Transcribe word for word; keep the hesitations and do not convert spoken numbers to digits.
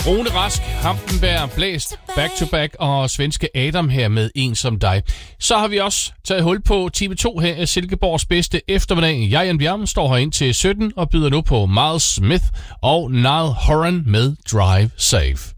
Rune Rask, Hampenberg, Blæst, Back to Back og svenske Adam her med En som dig. Så har vi også taget hul på time to her af Silkeborgs bedste eftermiddag. Jeg, Jan Bjerm, står her ind til sytten og byder nu på Miles Smith og Niall Horan med Drive Safe.